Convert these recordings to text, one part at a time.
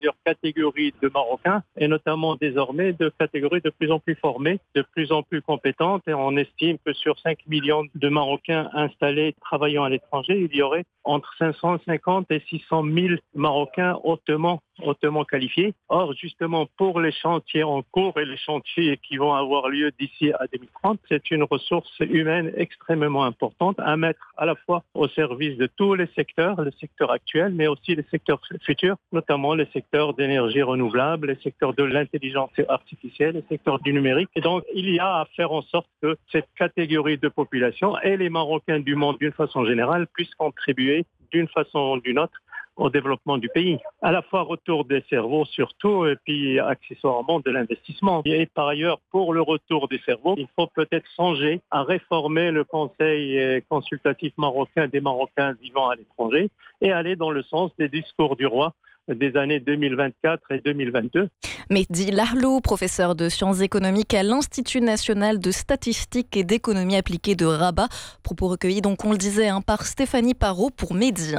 plusieurs catégories de Marocains et notamment désormais de catégories de plus en plus formées, de plus en plus compétentes. Et on estime que sur 5 millions de Marocains installés travaillant à l'étranger, il y aurait entre 550 et 600 000 Marocains hautement qualifiés. Or, justement, pour les chantiers en cours et les chantiers qui vont avoir lieu d'ici à 2030, c'est une ressource humaine extrêmement importante à mettre à la fois au service de tous les secteurs actuels, mais aussi les secteurs futurs, notamment les secteurs d'énergie renouvelable, les secteurs de l'intelligence artificielle, les secteurs du numérique. Et donc, il y a à faire en sorte que cette catégorie de population et les Marocains du monde d'une façon générale puissent contribuer d'une façon ou d'une autre au développement du pays. À la fois retour des cerveaux surtout, et puis accessoirement de l'investissement. Et par ailleurs, pour le retour des cerveaux, il faut peut-être songer à réformer le Conseil consultatif marocain des Marocains vivant à l'étranger et aller dans le sens des discours du roi des années 2024 et 2022. Mehdi Lahlou, professeur de sciences économiques à l'Institut national de statistique et d'économie appliquée de Rabat. Propos recueillis, donc on le disait, par Stéphanie Parot pour Mehdi.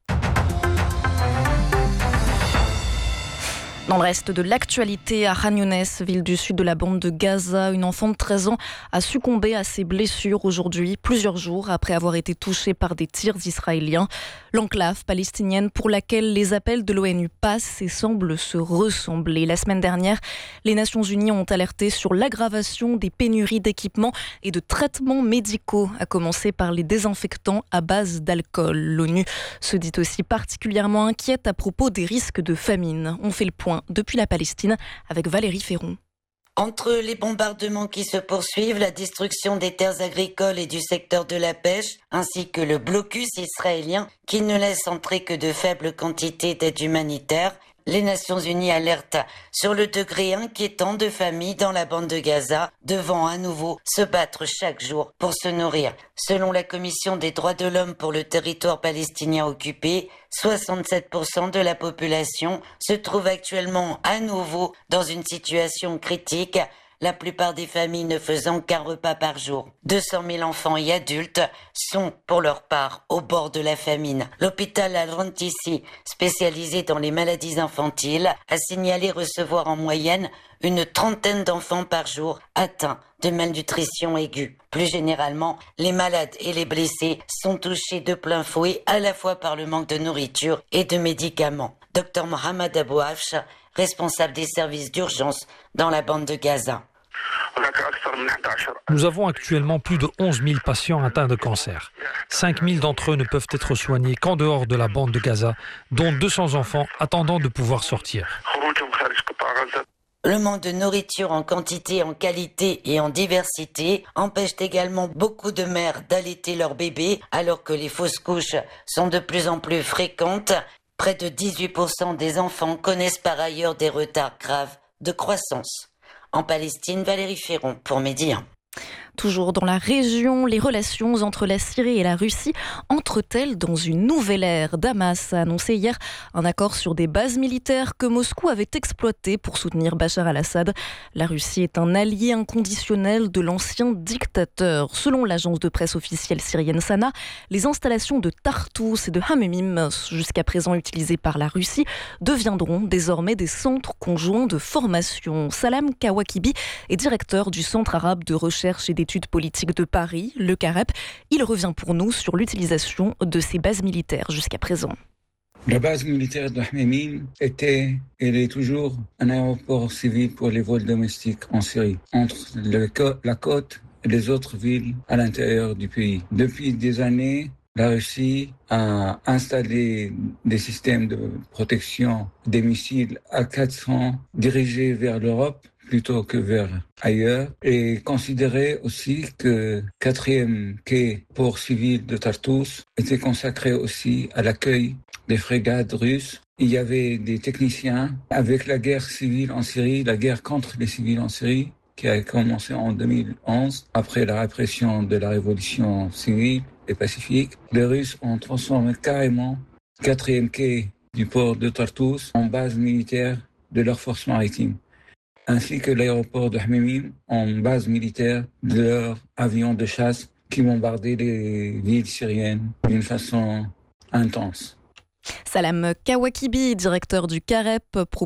Dans le reste de l'actualité, à Khan Younes, ville du sud de la bande de Gaza, une enfant de 13 ans a succombé à ses blessures aujourd'hui, plusieurs jours après avoir été touchée par des tirs israéliens. L'enclave palestinienne pour laquelle les appels de l'ONU passent et semblent se ressembler. La semaine dernière, les Nations Unies ont alerté sur l'aggravation des pénuries d'équipements et de traitements médicaux, à commencer par les désinfectants à base d'alcool. L'ONU se dit aussi particulièrement inquiète à propos des risques de famine. On fait le point depuis la Palestine avec Valérie Ferron. Entre les bombardements qui se poursuivent, la destruction des terres agricoles et du secteur de la pêche, ainsi que le blocus israélien qui ne laisse entrer que de faibles quantités d'aide humanitaire, les Nations Unies alertent sur le degré inquiétant de familles dans la bande de Gaza, devant à nouveau se battre chaque jour pour se nourrir. Selon la Commission des droits de l'homme pour le territoire palestinien occupé, 67% de la population se trouve actuellement à nouveau dans une situation critique, la plupart des familles ne faisant qu'un repas par jour. 200 000 enfants et adultes sont, pour leur part, au bord de la famine. L'hôpital Al-Rantisi, spécialisé dans les maladies infantiles, a signalé recevoir en moyenne une trentaine d'enfants par jour atteints de malnutrition aiguë. Plus généralement, les malades et les blessés sont touchés de plein fouet à la fois par le manque de nourriture et de médicaments. Dr Mohamed Abou Afsh, responsable des services d'urgence dans la bande de Gaza. Nous avons actuellement plus de 11 000 patients atteints de cancer. 5 000 d'entre eux ne peuvent être soignés qu'en dehors de la bande de Gaza, dont 200 enfants attendant de pouvoir sortir. Le manque de nourriture en quantité, en qualité et en diversité empêche également beaucoup de mères d'allaiter leurs bébés, alors que les fausses couches sont de plus en plus fréquentes. Près de 18% des enfants connaissent par ailleurs des retards graves de croissance. En Palestine, Valérie Ferron pour Mehdi. Toujours dans la région, les relations entre la Syrie et la Russie entrent-elles dans une nouvelle ère ? Damas a annoncé hier un accord sur des bases militaires que Moscou avait exploitées pour soutenir Bachar al-Assad. La Russie est un allié inconditionnel de l'ancien dictateur. Selon l'agence de presse officielle syrienne Sana, les installations de Tartous et de Hamemim, jusqu'à présent utilisées par la Russie, deviendront désormais des centres conjoints de formation. Salam Kawakibi est directeur du Centre arabe de recherche et d'études politiques de Paris, le CAREP. Il revient pour nous sur l'utilisation de ces bases militaires jusqu'à présent. La base militaire de Hamemim était et est toujours un aéroport civil pour les vols domestiques en Syrie, entre la côte et les autres villes à l'intérieur du pays. Depuis des années, la Russie a installé des systèmes de protection des missiles A400 dirigés vers l'Europe plutôt que vers ailleurs, et considérait aussi que 4e quai port civil de Tartous était consacré aussi à l'accueil des frégates russes. Il y avait des techniciens avec la guerre civile en Syrie, la guerre contre les civils en Syrie, qui a commencé en 2011, après la répression de la révolution civile et pacifique. Les Russes ont transformé carrément 4e quai du port de Tartous en base militaire de leurs forces maritimes, ainsi que l'aéroport de Hamemim en base militaire de leurs avions de chasse qui bombardaient les villes syriennes d'une façon intense. Salam Kawakibi, directeur du CAREP,